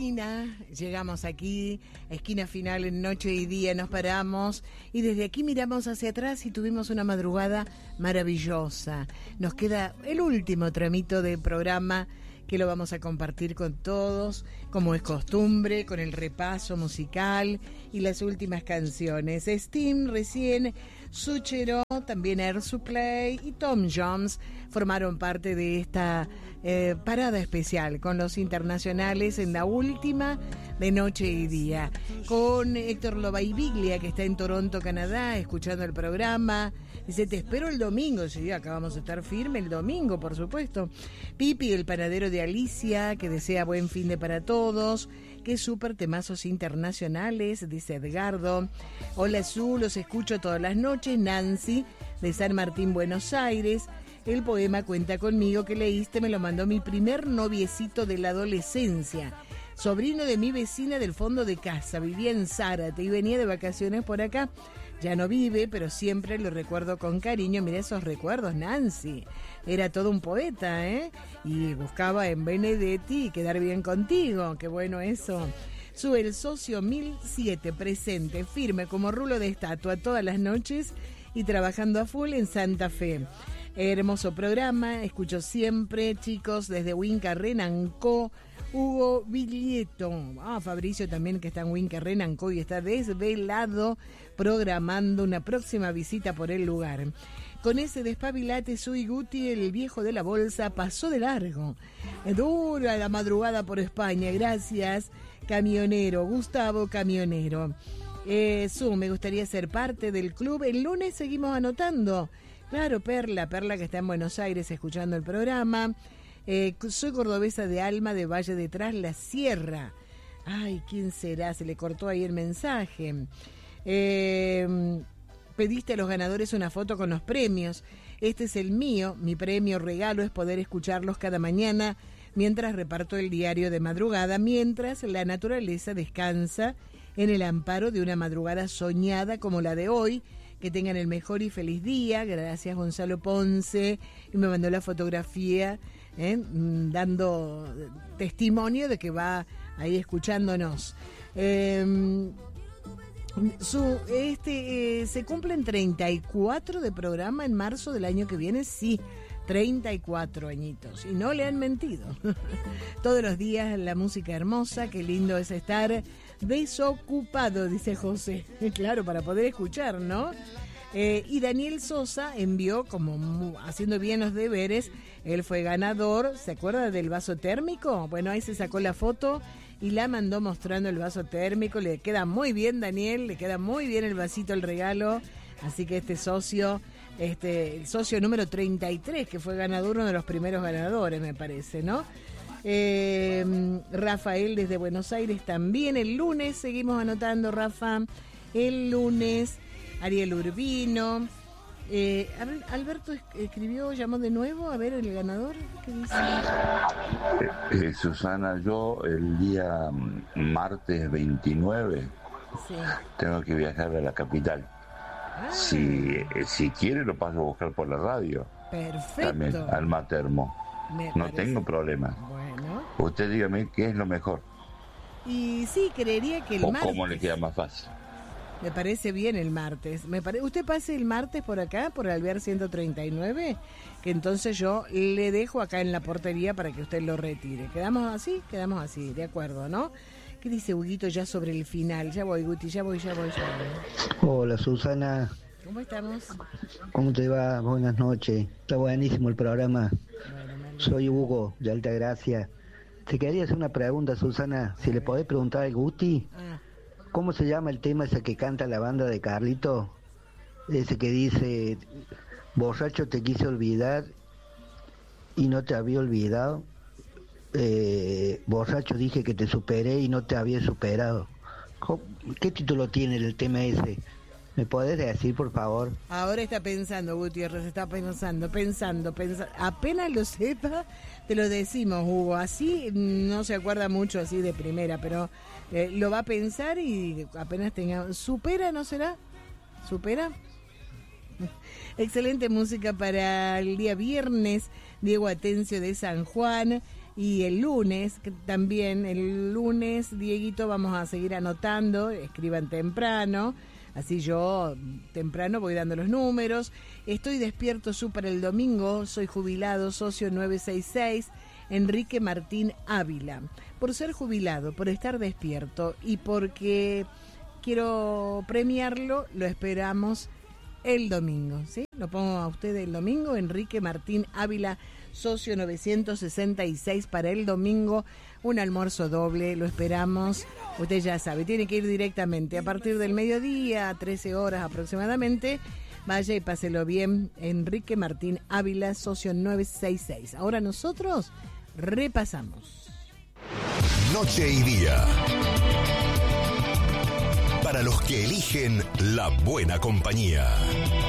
esquina, llegamos aquí, esquina final en Noche y Día, nos paramos y desde aquí miramos hacia atrás y tuvimos una madrugada maravillosa. Nos queda el último tramito del programa que lo vamos a compartir con todos, como es costumbre, con el repaso musical y las últimas canciones. Steam recién, Suchero, también Air Supply y Tom Jones formaron parte de esta parada especial con los internacionales en la última de Noche y Día. Con Héctor Lobaibiglia, que está en Toronto, Canadá, escuchando el programa. Dice, te espero el domingo. Sí, acá vamos a estar firme el domingo, por supuesto. Pipi, el panadero de Alicia, que desea buen fin de para todos. Qué súper temazos internacionales, dice Edgardo. Hola, Su, los escucho todas las noches. Nancy, de San Martín, Buenos Aires. El poema Cuenta conmigo que leíste me lo mandó mi primer noviecito de la adolescencia. Sobrino de mi vecina del fondo de casa. Vivía en Zárate y venía de vacaciones por acá. Ya no vive, pero siempre lo recuerdo con cariño. Mira esos recuerdos, Nancy. Era todo un poeta, ¿eh? Y buscaba en Benedetti quedar bien contigo. Qué bueno eso. Sube el socio 1007, presente, firme como rulo de estatua todas las noches y trabajando a full en Santa Fe. Hermoso programa, escucho siempre, chicos, desde Huinca, Renancó. Hugo Viglieto, Fabricio también, que está en Huinca, Renancó y está desvelado programando una próxima visita por el lugar. Con ese despabilate, Sui Guti, el viejo de la bolsa, pasó de largo. Dura la madrugada por España, gracias, camionero, Gustavo Camionero. Me gustaría ser parte del club. El lunes seguimos anotando. Claro, Perla que está en Buenos Aires escuchando el programa. Soy cordobesa de alma, de Valle de Tras la Sierra. Ay, ¿quién será? Se le cortó ahí el mensaje. Pediste a los ganadores una foto con los premios. Este es el mío. Mi premio regalo es poder escucharlos cada mañana mientras reparto el diario de madrugada, mientras la naturaleza descansa en el amparo de una madrugada soñada como la de hoy. Que tengan el mejor y feliz día. Gracias, Gonzalo Ponce. Y me mandó la fotografía, dando testimonio de que va ahí escuchándonos. Se cumplen 34 de programa en marzo del año que viene. Sí, 34 añitos. Y no le han mentido. Todos los días la música hermosa. Qué lindo es estar desocupado, dice José. Claro, para poder escuchar, ¿no? Y Daniel Sosa envió, como haciendo bien los deberes, él fue ganador. ¿Se acuerda del vaso térmico? Bueno, ahí se sacó la foto y la mandó mostrando el vaso térmico. Le queda muy bien, Daniel, le queda muy bien el vasito, el regalo. Así que el socio número 33, que fue ganador, uno de los primeros ganadores, me parece, ¿no? Rafael desde Buenos Aires también. El lunes seguimos anotando, Rafa. El lunes, Ariel Urbino. Alberto llamó de nuevo. A ver, el ganador, ¿qué dice? Susana, yo el día martes 29 tengo que viajar a la capital. Si quiere lo paso a buscar por la radio. Perfecto. También, Alma Termo. No tengo problema. Bueno. Usted dígame qué es lo mejor. Y sí, creería que el martes. ¿Cómo le queda más fácil? Me parece bien el martes. Usted pase el martes por acá, por Alvear 139, que entonces yo le dejo acá en la portería para que usted lo retire. ¿Quedamos así? Quedamos así, de acuerdo, ¿no? ¿Qué dice Huguito ya sobre el final? Ya voy, Guti, ya voy. Hola, Susana. ¿Cómo estamos? ¿Cómo te va? Buenas noches. Está buenísimo el programa. Soy Hugo, de Altagracia. Te quería hacer una pregunta, Susana. Si le podés preguntar al Guti, ¿cómo se llama el tema ese que canta la banda de Carlito? Ese que dice, borracho te quise olvidar y no te había olvidado. Borracho dije que te superé y no te había superado. ¿Qué título tiene el tema ese? ¿Me podés decir, por favor? Ahora está pensando, Gutiérrez, está pensando. Apenas lo sepa, te lo decimos, Hugo. Así no se acuerda mucho así de primera, pero lo va a pensar y apenas tenga... ¿Supera, no será? ¿Supera? Excelente música para el día viernes. Diego Atencio de San Juan. Y el lunes, Dieguito, vamos a seguir anotando, escriban temprano, así yo temprano voy dando los números. Estoy despierto súper el domingo, soy jubilado, socio 966, Enrique Martín Ávila. Por ser jubilado, por estar despierto y porque quiero premiarlo, lo esperamos el domingo, ¿sí? Lo pongo a usted el domingo, Enrique Martín Ávila, socio 966 para el domingo, un almuerzo doble, lo esperamos. Usted ya sabe, tiene que ir directamente a partir del mediodía, 13 horas aproximadamente. Vaya y páselo bien, Enrique Martín Ávila, socio 966. Ahora nosotros repasamos. Noche y día. Para los que eligen la buena compañía.